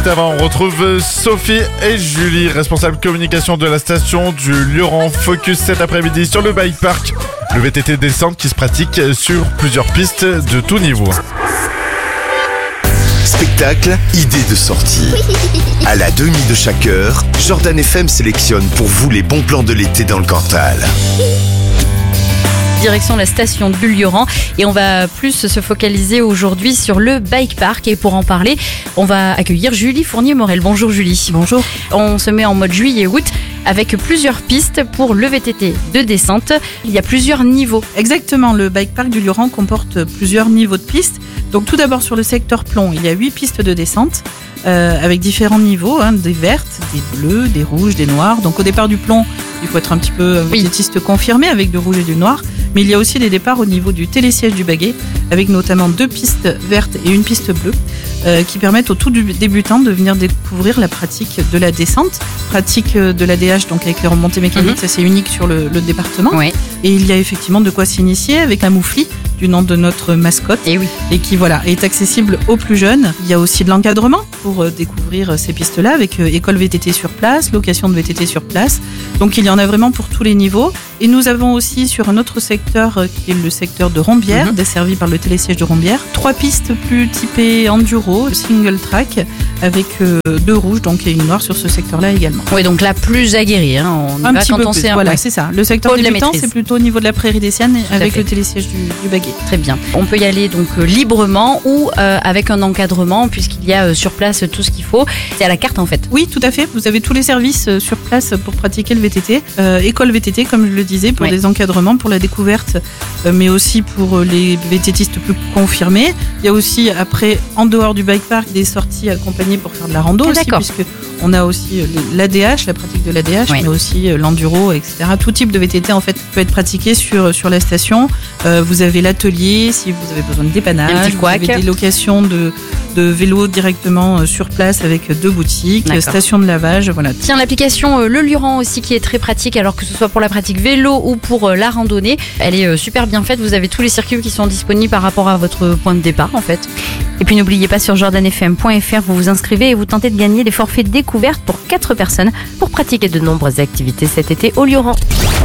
Juste avant, on retrouve Sophie et Julie, responsables communication de la station du Lioran. Focus cet après-midi sur le bike park, le VTT descente qui se pratique sur plusieurs pistes de tout niveau. Spectacle, idées de sortie. À la demi de chaque heure, Jordan FM sélectionne pour vous les bons plans de l'été dans le Cantal. Direction la station du Lioran et on va plus se focaliser aujourd'hui sur le bike park et pour en parler, on va accueillir Julie Fournier-Morel. Bonjour Julie. Bonjour. On se met en mode juillet-août avec plusieurs pistes pour le VTT de descente. Il y a plusieurs niveaux. Exactement, le bike park du Lioran comporte plusieurs niveaux de pistes. Donc tout d'abord sur le secteur plomb, il y a 8 pistes de descente avec différents niveaux, des vertes, des bleues, des rouges, des noirs. Donc au départ du plomb, il faut être un petit peu vététiste confirmé avec du rouge et du noir. Mais il y a aussi des départs au niveau du télésiège du baguet, avec notamment 2 pistes vertes et une piste bleue, qui permettent aux tout débutants de venir découvrir la pratique de la descente, pratique de l'ADH, donc avec les remontées mécaniques, ça c'est unique sur le département. Ouais. Et il y a effectivement de quoi s'initier avec la moufli, du nom de notre mascotte, et qui est accessible aux plus jeunes. Il y a aussi de l'encadrement pour découvrir ces pistes-là, avec école VTT sur place, location de VTT sur place. Donc il y en a vraiment pour tous les niveaux. Et nous avons aussi sur un autre secteur qui est le secteur de Rombières, desservi par le télésiège de Rombières, 3 pistes plus typées enduro, single track, avec 2 rouges donc et une noire sur ce secteur-là également. Oui, donc là plus aguerri, on y un va petit quand peu on plus, sait voilà, c'est ça. Le secteur débutant, c'est plutôt au niveau de la prairie des Siennes avec le télésiège du baguet. Très bien. On peut y aller donc librement ou avec un encadrement puisqu'il y a sur place tout ce qu'il faut. C'est à la carte en fait. Oui, tout à fait. Vous avez tous les services sur place pour pratiquer le VTT. École VTT, comme je le disais, pour des encadrements, pour la découverte, mais aussi pour les VTTistes plus confirmés. Il y a aussi après, en dehors du bike park, des sorties accompagnées pour faire de la rando aussi, puisque on a aussi l'ADH, la pratique de l'ADH, mais aussi l'enduro, etc. Tout type de VTT en fait peut être pratiqué sur la station. Vous avez l'atelier si vous avez besoin de dépannage. Vous avez des locations de vélos directement sur place avec 2 boutiques, station de lavage, voilà. Tiens, l'application Le Lioran aussi qui est très pratique, alors que ce soit pour la pratique vélo ou pour la randonnée, elle est super bien faite. Vous avez tous les circuits qui sont disponibles par rapport à votre point de départ en fait. Et puis n'oubliez pas sur jordanfm.fr, vous vous inscrivez et vous tentez de gagner des forfaits découvertes pour 4 personnes pour pratiquer de nombreuses activités cet été au Lioran.